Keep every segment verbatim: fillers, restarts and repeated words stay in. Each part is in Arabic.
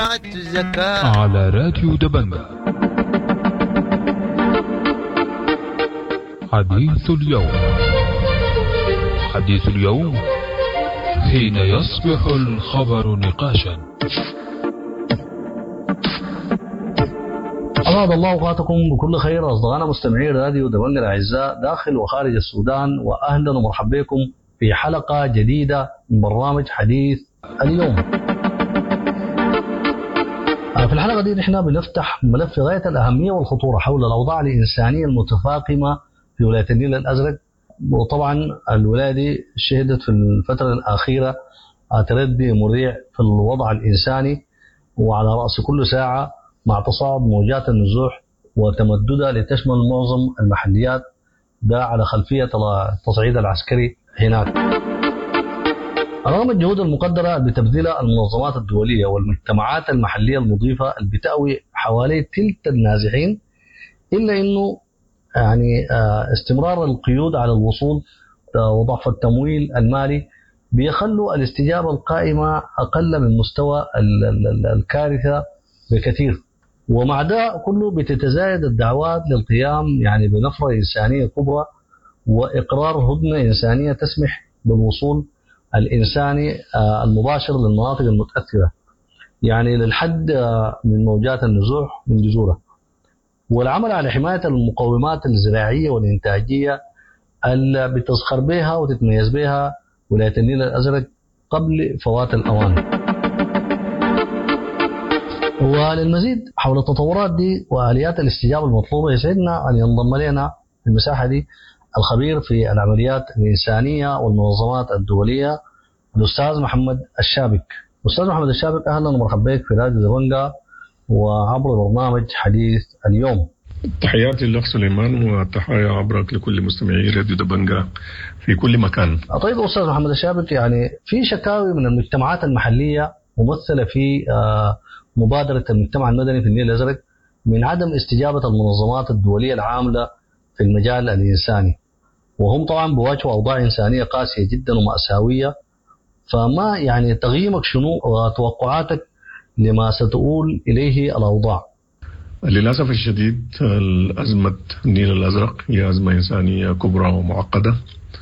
على راديو دبنجة. حديث اليوم. حديث اليوم حين يصبح الخبر نقاشا. أسعد الله أوقاتكم بكل خير أصدقائنا مستمعي راديو دبنجة الأعزاء داخل وخارج السودان، وأهلا ومرحبا بكم في حلقة جديدة من برنامج حديث اليوم. في الحلقة دي نحن بنفتح ملف غاية الأهمية والخطورة حول الأوضاع الإنسانية المتفاقمة في ولاية النيل الأزرق. وطبعا الولاية دي شهدت في الفترة الأخيرة تردي مريع في الوضع الإنساني، وعلى رأس كل ساعة مع تصاعد موجات النزوح وتمددها لتشمل معظم المحليات، ده على خلفية التصعيد العسكري هناك. رغم الجهود المقدرة بتبذلها المنظمات الدولية والمجتمعات المحلية المضيفة اللي بتأوي حوالي تلت النازحين، إلا أنه يعني استمرار القيود على الوصول وضعف التمويل المالي بيخلوا الاستجابة القائمة أقل من مستوى الكارثة بكثير. ومع ده كله بتتزايد الدعوات للقيام يعني بنفرة إنسانية كبرى وإقرار هدنة إنسانية تسمح بالوصول الإنساني المباشر للمناطق المتأثرة، يعني للحد من موجات النزوح من جذورها، والعمل على حماية المقومات الزراعية والإنتاجية اللي بتزخر بها وتتميز بها ولاية النيل الأزرق قبل فوات الأوان. وللمزيد حول التطورات دي وآليات الاستجابة المطلوبة يسعدنا أن ينضم لنا في المساحة دي الخبير في العمليات الإنسانية والمنظمات الدولية الأستاذ محمد الشابك. أستاذ محمد الشابك، أهلا ومرحبا بك في راديو دبنجة وعبر برنامج حديث اليوم. تحياتي لك سليمان، وتحية عبرك لكل مستمعي راديو دبنجة في كل مكان. طيب أستاذ محمد الشابك، يعني في شكاوي من المجتمعات المحلية ممثلة في مبادرة المجتمع المدني في النيل الأزرق من عدم استجابة المنظمات الدولية العاملة في المجال الإنساني، وهم طبعا بواجهوا أوضاع إنسانية قاسية جدا ومأساوية. فما يعني تقييمك شنو وتوقعاتك لما ستؤول إليه الأوضاع؟ للأسف الشديد الأزمة النيل الأزرق هي أزمة إنسانية كبرى ومعقدة،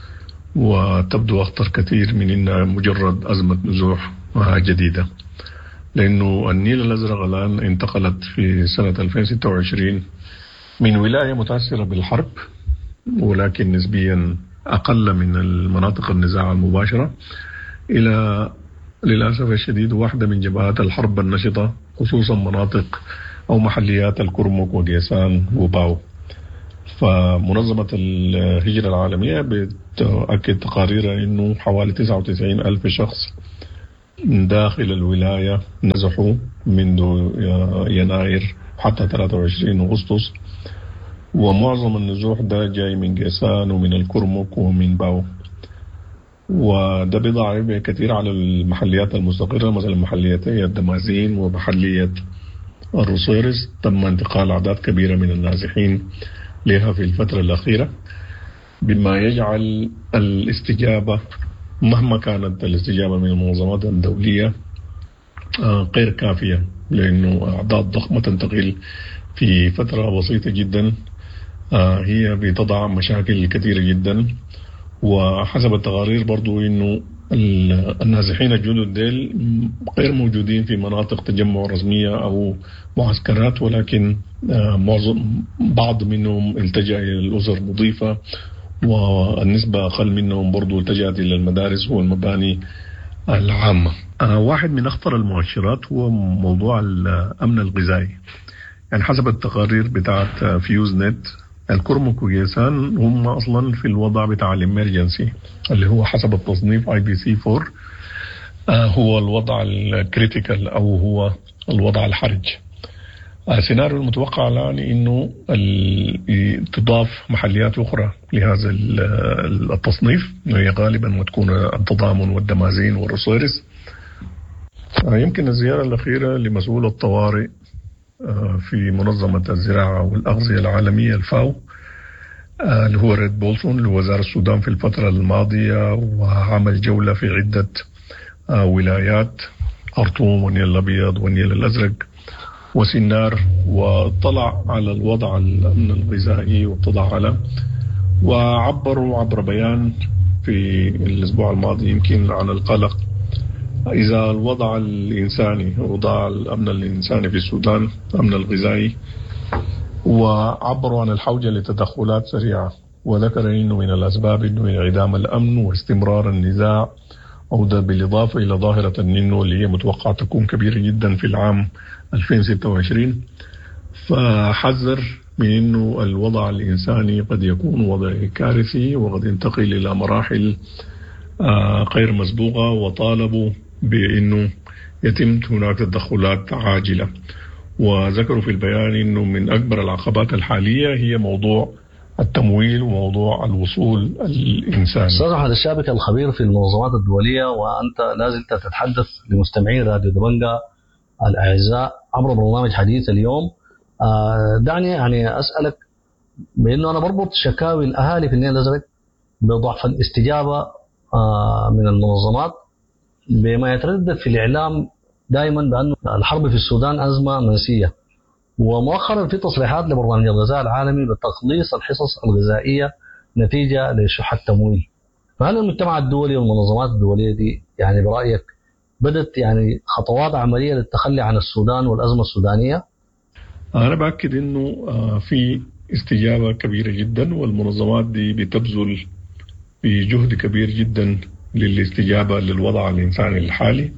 وتبدو أخطر كثير من إنها مجرد أزمة نزوح جديدة، لأنه النيل الأزرق الآن انتقلت في سنة ألفين وستة وعشرين من ولاية متأثرة بالحرب ولكن نسبيا أقل من المناطق النزاع المباشرة إلى للأسف الشديد واحدة من جبهات الحرب النشطة، خصوصا مناطق أو محليات الكرمك وجيسان وباو. فمنظمة الهجرة العالمية بتأكد تقاريرها أنه حوالي تسعة وتسعين ألف شخص داخل الولاية نزحوا منذ يناير حتى ثلاثة وعشرين أغسطس، ومعظم النزوح ده جاي من جيسان ومن الكرمك ومن باو، وده بيضع كثير على المحليات المستقرة، مثلا محليتي الدمازين ومحلية الروسيرس تم انتقال أعداد كبيرة من النازحين لها في الفترة الأخيرة، بما يجعل الاستجابة مهما كانت الاستجابة من المنظمات الدولية غير كافية، لأنه أعداد ضخمة تنتقل في فترة بسيطة جدا هي بتضع مشاكل كثيرة جدا. وحسب التقارير برضو إنه النازحين الجدد ديل غير موجودين في مناطق تجمع رسمية أو معسكرات، ولكن معظم بعض منهم التجأ إلى الأسر المضيفة، والنسبة أقل منهم برضو التجأت إلى المدارس والمباني العامة. واحد من أخطر المؤشرات هو موضوع الأمن الغذائي. يعني حسب التقارير بتاعت فيوز نت، الكرمك وجيسان هم أصلا في الوضع بتاع الإمرجنسي اللي هو حسب التصنيف آي بي سي أربعة، هو الوضع الكريتيكال أو هو الوضع الحرج. السيناريو المتوقع الآن إنه تضاف محليات أخرى لهذا التصنيف، وهي غالبا وتكون التضامن والدمازين والروسيرس. يمكن الزيارة الأخيرة لمسؤول الطوارئ في منظمة الزراعة والأغذية العالمية الفاو اللي هو ريد بولسون لوزارة السودان في الفترة الماضية، وعمل جولة في عدة ولايات خرطوم والنيل الأبيض والنيل الأزرق وسنار، واطلع على الوضع الأمن الغذائي واطلع على وعبروا عبر بيان في الأسبوع الماضي يمكن عن القلق إذا الوضع الإنساني وضع الأمن الإنساني في السودان الأمن الغذائي، وعبروا عن الحوجة لتدخلات سريعة، وذكر أنه من الأسباب أنه انعدام الأمن واستمرار النزاع، أو ده بالإضافة إلى ظاهرة النينو اللي هي متوقع تكون كبيرة جدا في العام ألفين وستة وعشرين. فحذر من أنه الوضع الإنساني قد يكون وضع كارثي وقد ينتقل إلى مراحل غير مسبوقة، وطالبوا بأنه يتم هناك تدخلات عاجلة. وذكروا في البيان أنه من أكبر العقبات الحالية هي موضوع التمويل وموضوع الوصول الإنساني. أستاذ أحمد الشابك الخبير في المنظمات الدولية، وأنت لازلت تتحدث لمستمعي راديو دبنجة الأعزاء عبر برنامج حديث اليوم. دعني يعني أسألك، بأنه أنا بربط شكاوي الأهالي في النيل الأزرق بضعف الاستجابة من المنظمات بما يتردد في الإعلام دائما بأن الحرب في السودان أزمة منسية، ومؤخرا في تصريحات لبرنامج الغذاء العالمي بتقليص الحصص الغذائية نتيجة لشح التمويل. فهل المجتمع الدولي والمنظمات الدولية دي يعني برأيك بدت يعني خطوات عملية للتخلي عن السودان والأزمة السودانية؟ أنا بأكد أنه في استجابة كبيرة جدا، والمنظمات دي بتبذل بجهد كبير جدا للاستجابة للوضع الإنساني الحالي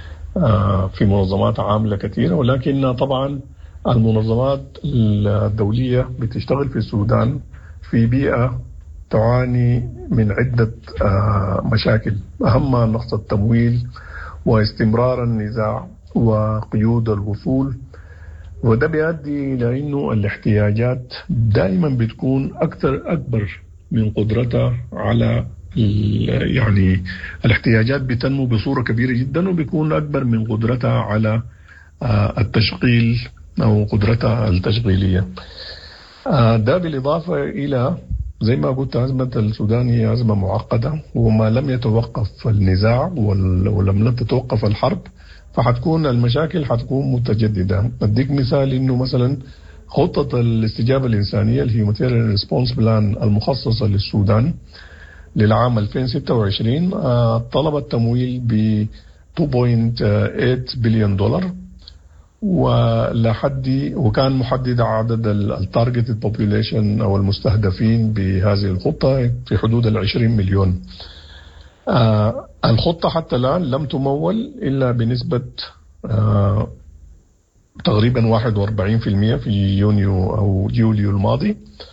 في منظمات عاملة كثيرة. ولكن طبعا المنظمات الدولية بتشتغل في السودان في بيئة تعاني من عدة مشاكل، أهمها نقص التمويل واستمرار النزاع وقيود الوصول، وده بيؤدي إلى أنه الاحتياجات دائما بتكون أكثر أكبر من قدرتها على يعني الاحتياجات بتنمو بصورة كبيرة جدا وبيكون أكبر من قدرتها على التشغيل أو قدرتها التشغيلية. ده بالإضافة إلى زي ما قلت أزمة السودان هي أزمة معقدة، وما لم يتوقف النزاع ولم تتوقف الحرب فحتكون المشاكل حتكون متجددة. أديك مثال إنه مثلا خطة الاستجابة الإنسانية الهيومانيتيريان ريسبونس بلان المخصصة للسودان للعام ألفين وستة وعشرين طلبت تمويل ب اثنين فاصلة ثمانية بليون دولار، ولحد وكان محدد عدد التارجت population أو المستهدفين بهذه الخطة في حدود العشرين مليون. آه الخطة حتى الآن لم تمول إلا بنسبة آه تقريبا واحد وأربعين بالمئة في يونيو أو يوليو الماضي،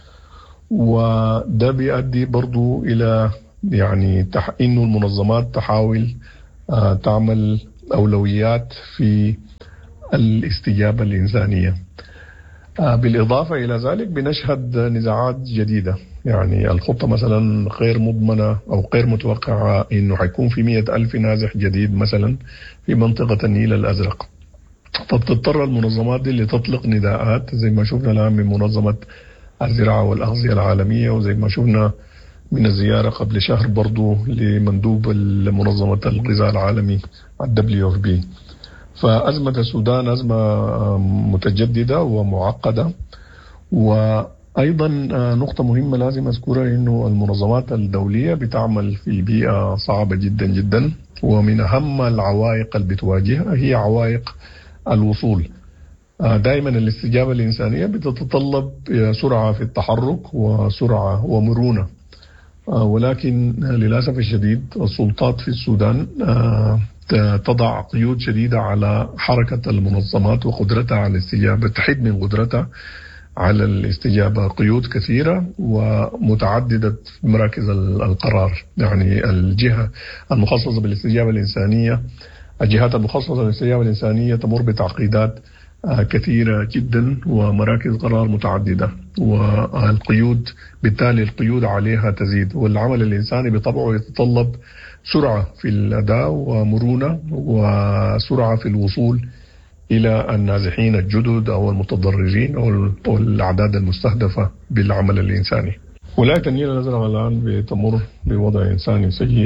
وده بيؤدي برضو إلى يعني تح... إنه المنظمات تحاول آه تعمل أولويات في الاستجابة الإنسانية. آه بالإضافة إلى ذلك بنشهد نزاعات جديدة، يعني الخطة مثلا غير مضمنة أو غير متوقعة إنه حيكون في مئة ألف نازح جديد مثلا في منطقة النيل الأزرق، فبتضطر المنظمات دي اللي تطلق نداءات زي ما شفنا الآن من منظمة الزراعة والأغذية العالمية، وزي ما شفنا من الزيارة قبل شهر برضو لمندوب منظمة الغذاء العالمي الدبليو اف بي. فأزمة السودان أزمة متجددة ومعقدة. وأيضا نقطة مهمة لازم أذكرها إنه المنظمات الدولية بتعمل في بيئة صعبة جدا جدا، ومن أهم العوائق اللي بتواجهها هي عوائق الوصول. دائما الاستجابة الإنسانية بتتطلب سرعة في التحرك وسرعة ومرونة، ولكن للأسف الشديد السلطات في السودان تضع قيود شديدة على حركة المنظمات وقدرتها على الاستجابة، تحد من قدرتها على الاستجابة قيود كثيرة ومتعددة مراكز القرار. يعني الجهة المخصصة بالاستجابة الإنسانية الجهات المخصصة بالاستجابة الإنسانية تمر بتعقيدات كثيرة جدا ومراكز قرار متعددة، والقيود بالتالي القيود عليها تزيد، والعمل الإنساني بطبعه يتطلب سرعة في الأداء ومرونة وسرعة في الوصول إلى النازحين الجدد أو المتضررين أو الأعداد المستهدفة بالعمل الإنساني. ولاية النيل الأزرق الآن بتمر بوضع إنساني سيء،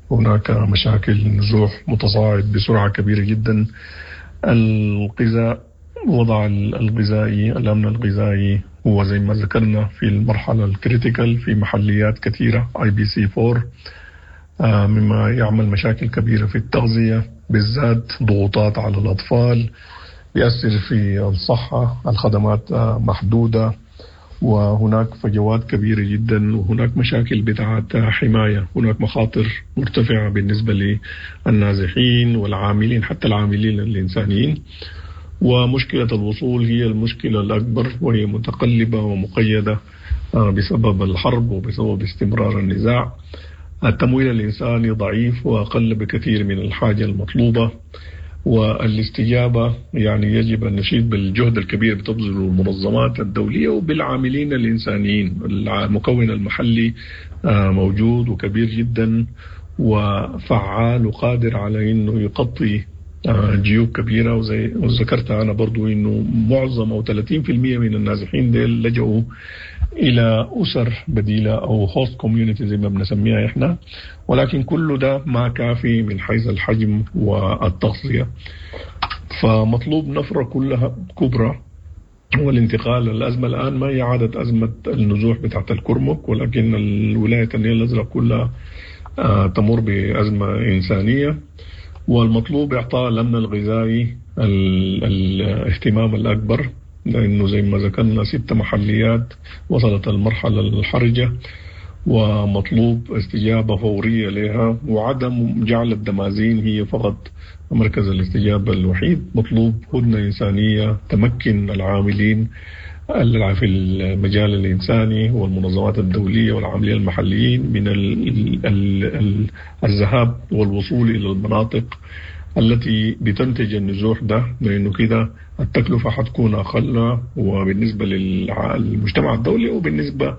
هناك مشاكل نزوح متصاعد بسرعة كبيرة جدا. الغذاء، وضع الغذائي، الأمن الغذائي هو زي ما ذكرنا في المرحلة الكريتيكال في محليات كثيرة آي بي سي فور، مما يعمل مشاكل كبيرة في التغذية، بالذات ضغوطات على الأطفال، بيأثر في الصحة، الخدمات محدودة، وهناك فجوات كبيرة جدا، وهناك مشاكل بتاعت حماية، هناك مخاطر مرتفعة بالنسبة للنازحين والعاملين، حتى العاملين الإنسانيين. ومشكلة الوصول هي المشكلة الأكبر، وهي متقلبة ومقيدة بسبب الحرب وبسبب استمرار النزاع. التمويل الإنساني ضعيف وأقل بكثير من الحاجة المطلوبة، والاستجابة يعني يجب أن نشيد بالجهد الكبير بتبذله المنظمات الدولية وبالعاملين الإنسانيين. المكون المحلي موجود وكبير جدا وفعال وقادر على أنه يغطي جيوب كبيرة. وزي ذكرت أنا برضو أنه معظم أو ثلاثين بالمئة من النازحين ديل لجأوا إلى أسر بديلة أو هوست كوميونيتي زي ما بنسميها إحنا، ولكن كل ده ما كافي من حيث الحجم والتغطية. فمطلوب نفرة كلها كبرى والانتقال. الأزمة الآن ما هي عادة أزمة النزوح بتاعت الكرمك، ولكن الولاية النيل الأزرق كلها تمر بأزمة إنسانية، والمطلوب إعطاء الأمن الغذائي الاهتمام الأكبر، لأنه زي ما ذكرنا ست محليات وصلت المرحلة الحرجة، ومطلوب استجابة فورية لها، وعدم جعل الدمازين هي فقط مركز الاستجابة الوحيد. مطلوب هدنة إنسانية تمكن العاملين في المجال الإنساني والمنظمات الدولية والعاملين المحليين من الذهاب والوصول إلى المناطق التي بتنتج النزوح ده، لأنه كده التكلفة حتكون أقل، وبالنسبة للمجتمع الدولي وبالنسبة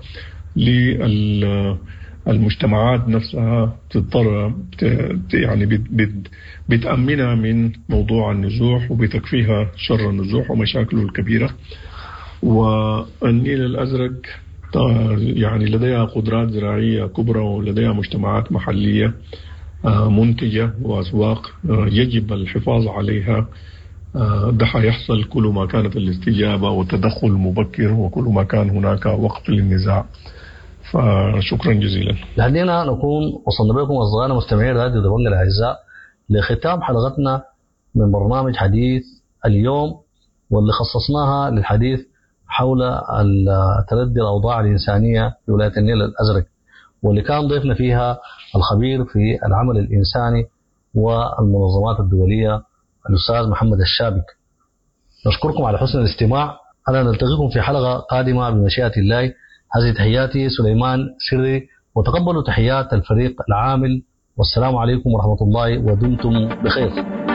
للمجتمعات نفسها تضطر يعني بتأمنها من موضوع النزوح وبتكفيها شر النزوح ومشاكله الكبيرة. والنيل الأزرق يعني لديها قدرات زراعية كبرى ولديها مجتمعات محلية منتجة وأسواق يجب الحفاظ عليها. ده حيحصل كل ما كانت الاستجابة والتدخل مبكر وكل ما كان هناك وقت للنزاع. فشكرا جزيلا. لحدينا نكون وصلنا بكم أصدقائنا مستمعين راديو دبنجة الأعزاء لختام حلقتنا من برنامج حديث اليوم، واللي خصصناها للحديث حول تردي الأوضاع الإنسانية في ولاية النيل الأزرق، واللي كان ضيفنا فيها الخبير في العمل الإنساني والمنظمات الدولية الأستاذ محمد الشابك. نشكركم على حسن الاستماع. أنا نلتقيكم في حلقة قادمة بمشيئة الله. هذه تحياتي سليمان سري، وتقبلوا تحيات الفريق العامل، والسلام عليكم ورحمة الله ودمتم بخير.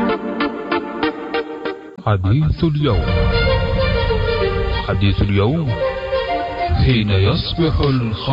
حديث اليوم. حديث اليوم حين يصبح الخبر